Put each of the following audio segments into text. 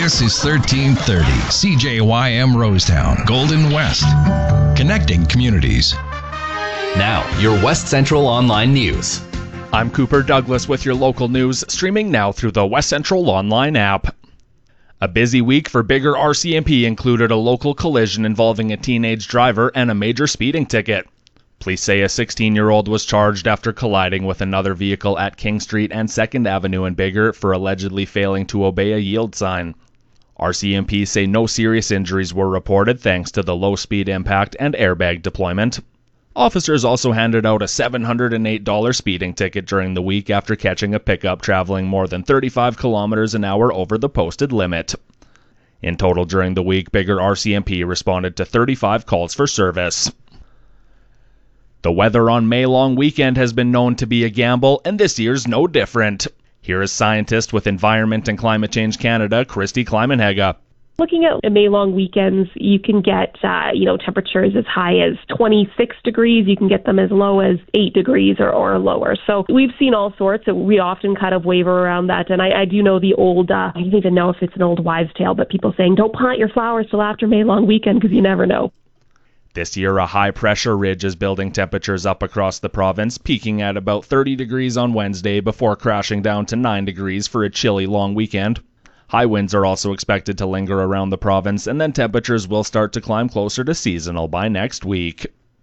This is 1330 CJYM Rosetown, Golden West. Connecting communities. Now, your West Central Online News. I'm Cooper Douglas with your local news, streaming now through the West Central Online app. A busy week for Biggar RCMP included a local collision involving a teenage driver and a major speeding ticket. Police say a 16-year-old was charged after colliding with another vehicle at King Street and 2nd Avenue in Biggar for allegedly failing to obey a yield sign. RCMP say no serious injuries were reported thanks to the low-speed impact and airbag deployment. Officers also handed out a $708 speeding ticket during the week after catching a pickup traveling more than 35 kilometers an hour over the posted limit. In total during the week, Biggar RCMP responded to 35 calls for service. The weather on May long weekend has been known to be a gamble, and this year's no different. Here is scientist with Environment and Climate Change Canada, Christy Kleimenhege. Looking at May-long weekends, you can get, temperatures as high as 26 degrees. You can get them as low as 8 degrees or lower. So we've seen all sorts. We often kind of waver around that. And I do know the old, I don't even know if it's an old wives' tale, but people saying, don't plant your flowers till after May-long weekend because you never know. This year, a high-pressure ridge is building temperatures up across the province, peaking at about 30 degrees on Wednesday before crashing down to 9 degrees for a chilly long weekend. High winds are also expected to linger around the province, and then temperatures will start to climb closer to seasonal by next week.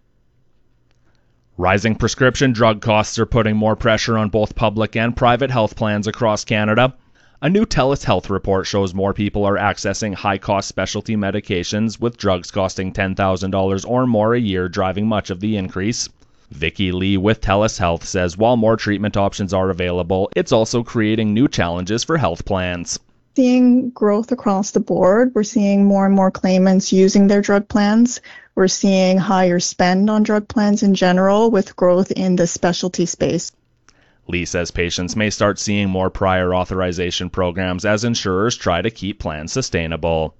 Rising prescription drug costs are putting more pressure on both public and private health plans across Canada. A new TELUS Health report shows more people are accessing high-cost specialty medications, with drugs costing $10,000 or more a year driving much of the increase. Vicky Lee with TELUS Health says while more treatment options are available, it's also creating new challenges for health plans. Seeing growth across the board. We're seeing more and more claimants using their drug plans. We're seeing higher spend on drug plans in general, with growth in the specialty space. Lee says patients may start seeing more prior authorization programs as insurers try to keep plans sustainable.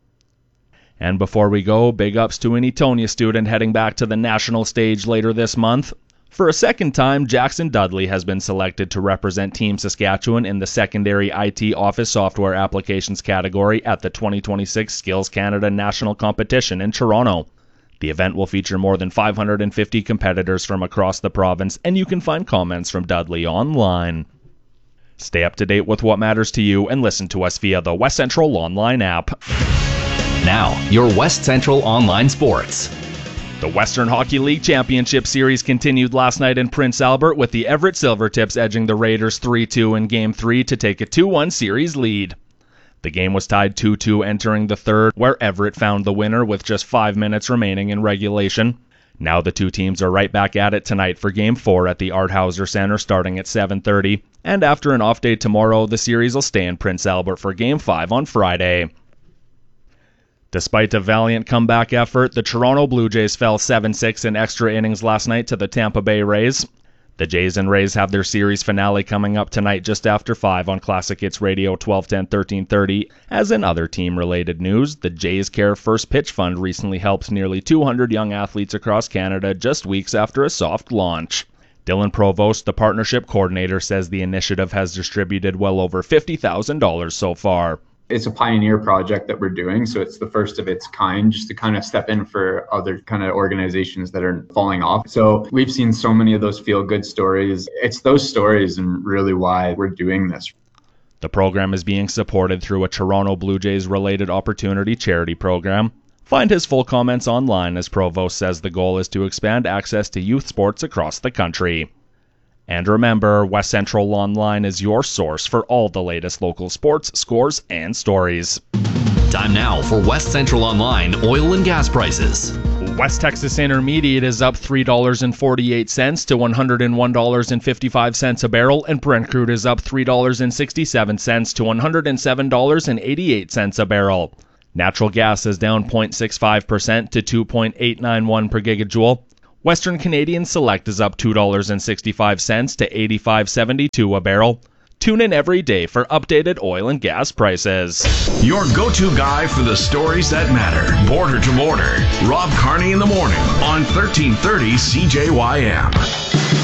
And before we go, big ups to an Etonia student heading back to the national stage later this month. For a second time, Jackson Dudley has been selected to represent Team Saskatchewan in the secondary IT office software applications category at the 2026 Skills Canada National Competition in Toronto. The event will feature more than 550 competitors from across the province, and you can find comments from Dudley online. Stay up to date with what matters to you and listen to us via the West Central Online app. Now, your West Central Online Sports. The Western Hockey League Championship Series continued last night in Prince Albert, with the Everett Silvertips edging the Raiders 3-2 in Game 3 to take a 2-1 series lead. The game was tied 2-2 entering the third, where Everett found the winner with just 5 minutes remaining in regulation. Now the two teams are right back at it tonight for Game 4 at the Art Hauser Center starting at 7:30, and after an off day tomorrow, the series will stay in Prince Albert for Game 5 on Friday. Despite a valiant comeback effort, the Toronto Blue Jays fell 7-6 in extra innings last night to the Tampa Bay Rays. The Jays and Rays have their series finale coming up tonight just after 5 on Classic Hits Radio 1210 1330. As in other team-related news, the Jays Care First Pitch Fund recently helped nearly 200 young athletes across Canada just weeks after a soft launch. Dylan Provost, the partnership coordinator, says the initiative has distributed well over $50,000 so far. It's a pioneer project that we're doing, so it's the first of its kind, just to kind of step in for other kind of organizations that are falling off. So we've seen so many of those feel-good stories. It's those stories and really why we're doing this. The program is being supported through a Toronto Blue Jays related opportunity charity program. Find his full comments online, as Provost says the goal is to expand access to youth sports across the country. And remember, West Central Online is your source for all the latest local sports, scores, and stories. Time now for West Central Online oil and gas prices. West Texas Intermediate is up $3.48 to $101.55 a barrel, and Brent crude is up $3.67 to $107.88 a barrel. Natural gas is down 0.65% to 2.891 per gigajoule. Western Canadian Select is up $2.65 to $85.72 a barrel. Tune in every day for updated oil and gas prices. Your go-to guy for the stories that matter. Border to border. Rob Carney in the morning on 1330 CJYM.